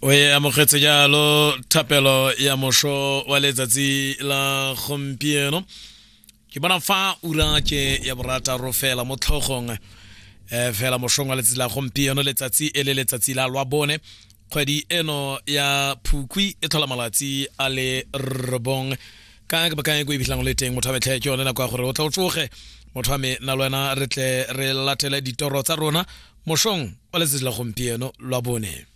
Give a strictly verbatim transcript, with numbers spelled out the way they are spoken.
Oye amogetse jalo thapelo ya mosho wa letsatsi la gompieno ke bona fa ura ke ya borata ro fela mo tlhogong eh fela moshong wa letsatsi la gompieno letsatsi ele letsatsi la lwa bone kgwedi eno ya Phukwi e thola malatsi a le robong ka ke bakang go ibihlang le teng motho a betlhe ke yone na kwa gore o tla o tsoge motho a me na lwana re tle re latele ditoro tsa rona moshong wa letsatsi la gompieno lwa bone.